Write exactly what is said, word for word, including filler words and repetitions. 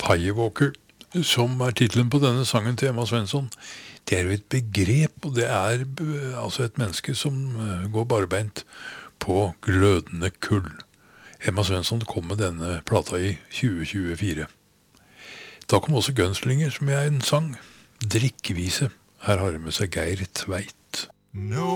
Firewalker, som er titlen på denne sangen til Emma Svensson, det er jo et begrep, og det er eh, altså et menneske som eh, går barbeint på glødende kull. Emma Svensson kom med denne plata i tjue tjuefire. Da kom også Gunslinger, som er en sang. Drikkevise. Her har det med seg Geir Tveit. No.